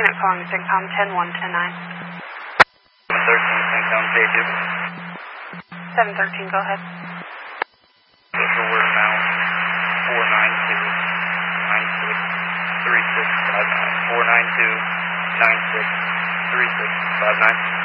unit calling CENTCOM 10110-9. 713, CENTCOM J2. 713, go ahead. Social word now, 492-963659. 492-963659.